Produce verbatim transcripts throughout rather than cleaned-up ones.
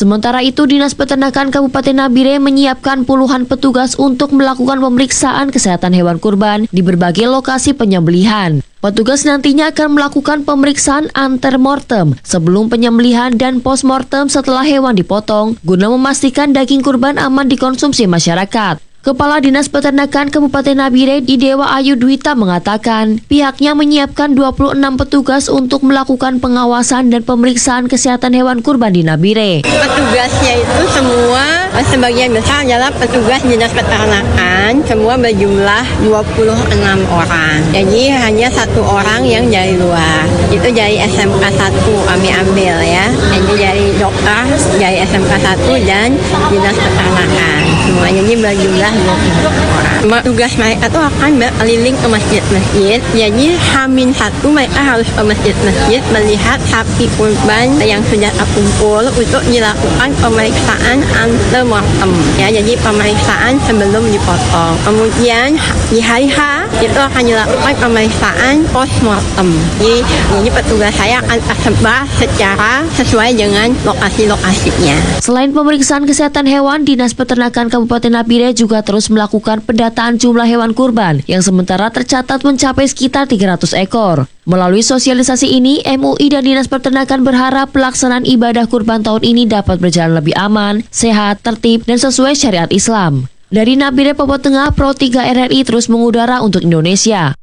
Sementara itu, Dinas Peternakan Kabupaten Nabire menyiapkan puluhan petugas untuk melakukan pemeriksaan kesehatan hewan kurban di berbagai lokasi penyembelihan. Petugas nantinya akan melakukan pemeriksaan antemortem sebelum penyembelihan dan postmortem setelah hewan dipotong guna memastikan daging kurban aman dikonsumsi masyarakat. Kepala Dinas Peternakan Kabupaten Nabire di Dewa Ayu Dwita mengatakan pihaknya menyiapkan dua puluh enam petugas untuk melakukan pengawasan dan pemeriksaan kesehatan hewan kurban di Nabire. Petugasnya itu semua sebagian besar adalah petugas Dinas Peternakan, semua berjumlah dua puluh enam orang. Jadi hanya satu orang yang dari luar. Itu dari S M K satu kami ambil ya. Jadi dari dokter dari S M K satu dan Dinas Peternakan. Semuanya ini berjumlah dua puluh orang. Tugas mereka itu akan berkeliling ke masjid-masjid. Jadi Hamin satu mereka harus ke masjid-masjid melihat sapi kurban yang sudah terkumpul untuk dilakukan pemeriksaan antemortem. Ya, jadi pemeriksaan sebelum dipotong. Kemudian di hari H itu akan dilakukan pemeriksaan postmortem. Jadi, jadi petugas saya akan tersebar secara sesuai dengan lokasi-lokasinya. Selain pemeriksaan kesehatan hewan, Dinas Peternakan Kabupaten Nabire juga terus melakukan pendataan jumlah hewan kurban yang sementara tercatat mencapai sekitar tiga ratus ekor. Melalui sosialisasi ini, M U I dan Dinas Peternakan berharap pelaksanaan ibadah kurban tahun ini dapat berjalan lebih aman, sehat, tertib, dan sesuai syariat Islam. Dari Nabire, Papua Tengah, Pro tiga R R I terus mengudara untuk Indonesia.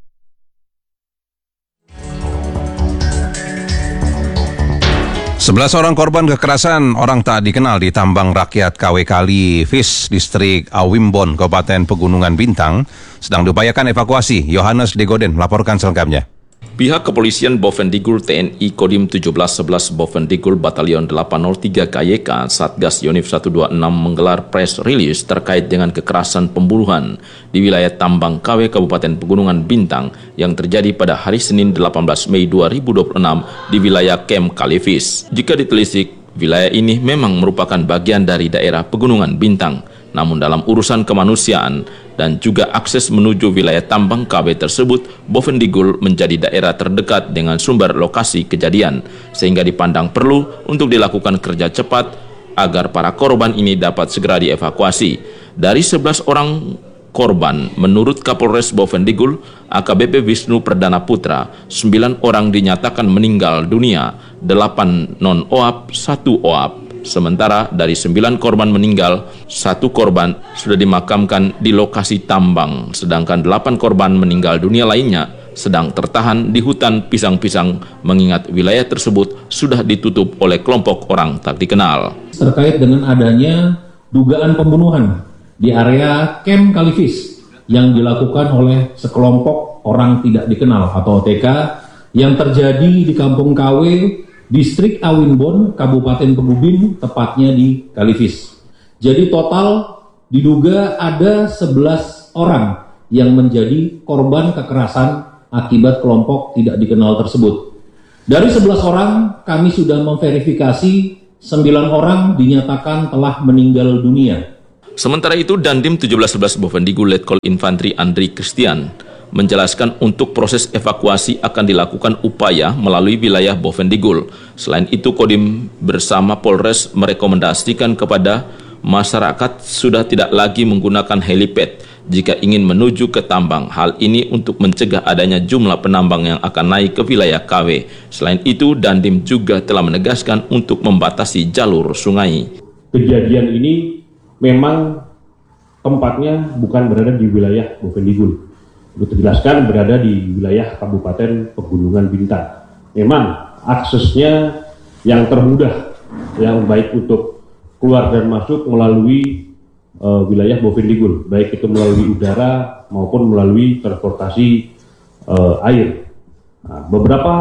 sebelas orang korban kekerasan orang tak dikenal di tambang rakyat K W Kalivis, distrik Awimbon, Kabupaten Pegunungan Bintang, sedang diupayakan evakuasi. Yohanes Degoden melaporkan selengkapnya. Pihak kepolisian Bovendigul T N I Kodim tujuh belas sebelas Bovendigul Batalion delapan nol tiga K Y K Satgas Yonif seratus dua puluh enam menggelar press release terkait dengan kekerasan pembunuhan di wilayah tambang K W Kabupaten Pegunungan Bintang yang terjadi pada hari Senin delapan belas Mei dua ribu dua puluh enam di wilayah Kem Kalivis. Jika ditelisik, wilayah ini memang merupakan bagian dari daerah Pegunungan Bintang. Namun dalam urusan kemanusiaan dan juga akses menuju wilayah tambang K W tersebut, Bovendigul menjadi daerah terdekat dengan sumber lokasi kejadian, sehingga dipandang perlu untuk dilakukan kerja cepat agar para korban ini dapat segera dievakuasi. Dari sebelas orang korban, menurut Kapolres Bovendigul, A K B P Wisnu Perdana Putra, sembilan orang dinyatakan meninggal dunia, delapan non-O A P, satu O A P. Sementara dari sembilan korban meninggal, satu korban sudah dimakamkan di lokasi tambang, sedangkan delapan korban meninggal dunia lainnya sedang tertahan di hutan pisang-pisang mengingat wilayah tersebut sudah ditutup oleh kelompok orang tak dikenal. Terkait dengan adanya dugaan pembunuhan di area Kem Kalivis yang dilakukan oleh sekelompok orang tidak dikenal atau O T K yang terjadi di Kampung K W, Distrik Awimbon, Kabupaten Pegubin, tepatnya di Kalivis. Jadi total diduga ada sebelas orang yang menjadi korban kekerasan akibat kelompok tidak dikenal tersebut. Dari sebelas orang, kami sudah memverifikasi sembilan orang dinyatakan telah meninggal dunia. Sementara itu, Dandim tujuh belas sebelas Bovendigul Letkol Infantri Andri Christian menjelaskan untuk proses evakuasi akan dilakukan upaya melalui wilayah Bovendigul. Selain itu, Kodim bersama Polres merekomendasikan kepada masyarakat sudah tidak lagi menggunakan helipad jika ingin menuju ke tambang. Hal ini untuk mencegah adanya jumlah penambang yang akan naik ke wilayah K W. Selain itu, Dandim juga telah menegaskan untuk membatasi jalur sungai. Kejadian ini memang tempatnya bukan berada di wilayah Bovendigul. Untuk dijelaskan berada di wilayah Kabupaten Pegunungan Bintang. Memang aksesnya yang termudah, yang baik untuk keluar dan masuk melalui uh, wilayah Bovendigul, baik itu melalui udara maupun melalui transportasi uh, air. Nah, beberapa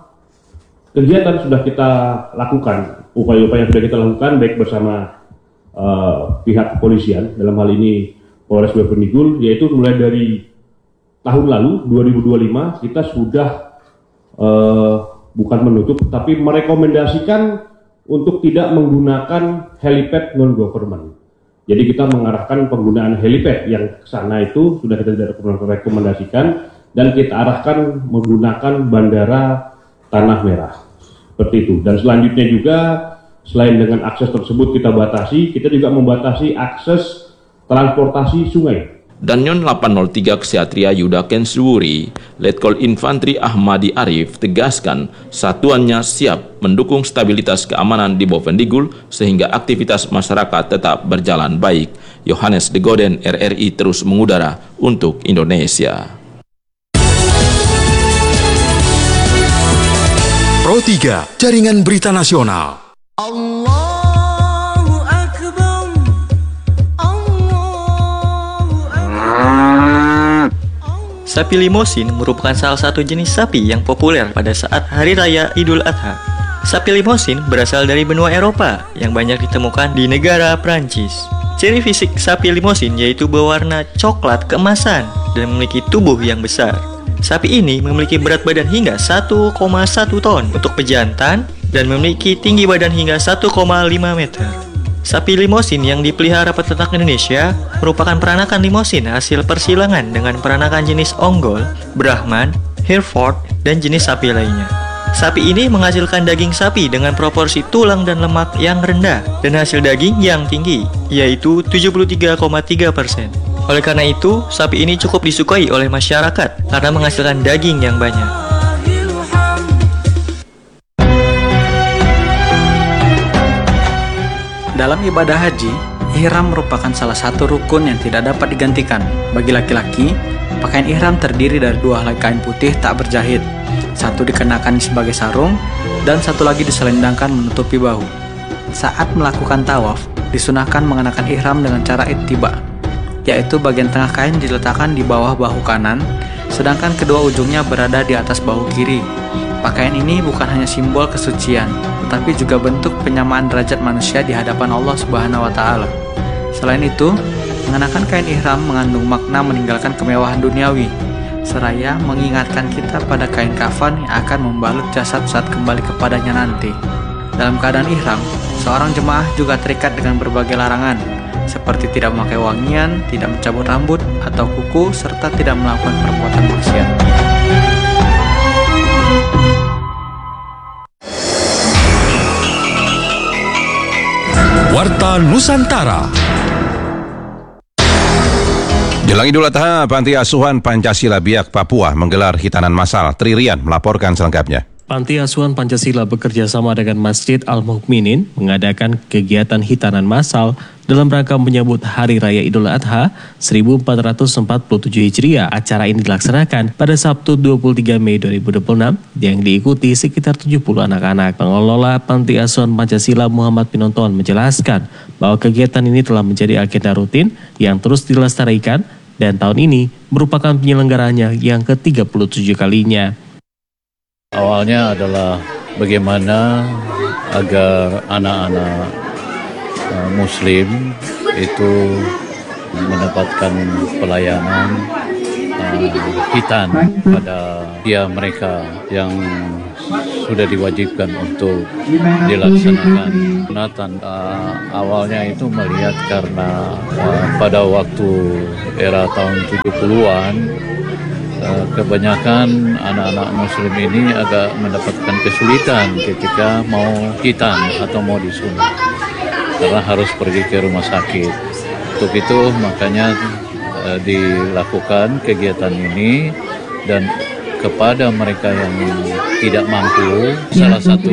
kegiatan sudah kita lakukan, upaya-upaya sudah kita lakukan baik bersama uh, pihak kepolisian, dalam hal ini Polres Bovendigul, yaitu mulai dari tahun lalu dua ribu dua puluh lima kita sudah uh, bukan menutup tapi merekomendasikan untuk tidak menggunakan helipad non-government. Jadi kita mengarahkan penggunaan helipad yang ke sana itu sudah kita rekomendasikan dan kita arahkan menggunakan bandara Tanah Merah. Seperti itu. Dan selanjutnya juga Selain dengan akses tersebut kita batasi, kita juga membatasi akses transportasi sungai. Danyon delapan nol tiga Ksatria Yuda Kensuri, Letkol Infantri Ahmadi Arif tegaskan satuannya siap mendukung stabilitas keamanan di Bovendigul sehingga aktivitas masyarakat tetap berjalan baik. Yohanes de Goden, R R I terus mengudara untuk Indonesia. Pro tiga, Jaringan Berita Nasional. Allahu Akbar. Allahu Akbar. Sapi limosin merupakan salah satu jenis sapi yang populer pada saat Hari Raya Idul Adha. Sapi limosin berasal dari benua Eropa yang banyak ditemukan di negara Prancis. Ciri fisik sapi limosin yaitu berwarna coklat keemasan dan memiliki tubuh yang besar. Sapi ini memiliki berat badan hingga satu koma satu ton untuk pejantan dan memiliki tinggi badan hingga satu koma lima meter. Sapi limosin yang dipelihara peternak Indonesia merupakan peranakan limosin hasil persilangan dengan peranakan jenis Ongol, Brahman, Hereford, dan jenis sapi lainnya. Sapi ini menghasilkan daging sapi dengan proporsi tulang dan lemak yang rendah dan hasil daging yang tinggi, yaitu tujuh puluh tiga koma tiga persen. Oleh karena itu, sapi ini cukup disukai oleh masyarakat karena menghasilkan daging yang banyak. Dalam ibadah haji, ihram merupakan salah satu rukun yang tidak dapat digantikan. Bagi laki-laki, pakaian ihram terdiri dari dua helai kain putih tak berjahit. Satu dikenakan sebagai sarung, dan satu lagi diselendangkan menutupi bahu. Saat melakukan tawaf, disunahkan mengenakan ihram dengan cara ittiba, yaitu bagian tengah kain diletakkan di bawah bahu kanan, sedangkan kedua ujungnya berada di atas bahu kiri. Pakaian ini bukan hanya simbol kesucian, tetapi juga bentuk penyamaan derajat manusia di hadapan Allah Subhanahu wa Ta'ala. Selain itu, mengenakan kain ihram mengandung makna meninggalkan kemewahan duniawi, seraya mengingatkan kita pada kain kafan yang akan membalut jasad saat kembali kepadanya nanti. Dalam keadaan ihram, seorang jemaah juga terikat dengan berbagai larangan, seperti tidak memakai wangian, tidak mencabut rambut atau kuku, serta tidak melakukan perbuatan maksiat. Warta Nusantara. Jelang Idul Adha, Panti Asuhan Pancasila Biak Papua menggelar hitanan massal. Tririan melaporkan selengkapnya. Panti Asuhan Pancasila bekerja sama dengan Masjid Al-Mukminin mengadakan kegiatan hitanan massal dalam rangka menyambut Hari Raya Idul Adha seribu empat ratus empat puluh tujuh Hijriah. Acara ini dilaksanakan pada Sabtu dua puluh tiga Mei dua ribu dua puluh enam yang diikuti sekitar tujuh puluh anak-anak. Pengelola Panti Asuhan Pancasila Muhammad Pinonton menjelaskan bahwa kegiatan ini telah menjadi agenda rutin yang terus dilestarikan dan tahun ini merupakan penyelenggaranya yang ke tiga puluh tujuh kalinya. Awalnya adalah bagaimana agar anak-anak uh, Muslim itu mendapatkan pelayanan uh, hitan pada dia mereka yang sudah diwajibkan untuk dilaksanakan sunatan. Uh, awalnya itu melihat karena uh, pada waktu era tahun tujuh puluhan Uh, kebanyakan anak-anak Muslim ini agak mendapatkan kesulitan ketika mau hitan atau mau disunat karena harus pergi ke rumah sakit. Untuk itu makanya uh, dilakukan kegiatan ini, dan kepada mereka yang tidak mampu, salah satu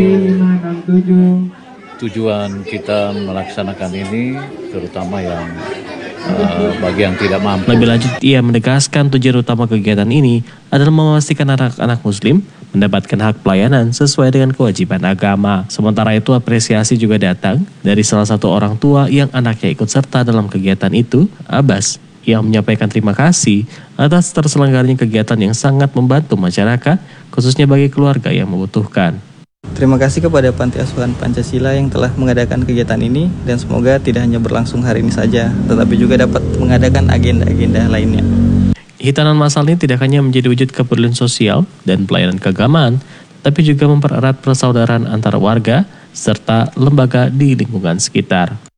tujuan kita melaksanakan ini terutama yang Uh, bagi yang tidak mampu. Lebih lanjut, ia menegaskan tujuan utama kegiatan ini adalah memastikan anak-anak Muslim mendapatkan hak pelayanan sesuai dengan kewajiban agama. Sementara itu, apresiasi juga datang dari salah satu orang tua yang anaknya ikut serta dalam kegiatan itu, Abbas, yang menyampaikan terima kasih atas terselenggaranya kegiatan yang sangat membantu masyarakat, khususnya bagi keluarga yang membutuhkan. Terima kasih kepada Panti Asuhan Pancasila yang telah mengadakan kegiatan ini, dan semoga tidak hanya berlangsung hari ini saja, tetapi juga dapat mengadakan agenda-agenda lainnya. Hitanan massal ini tidak hanya menjadi wujud kepedulian sosial dan pelayanan keagamaan, tapi juga mempererat persaudaraan antara warga serta lembaga di lingkungan sekitar.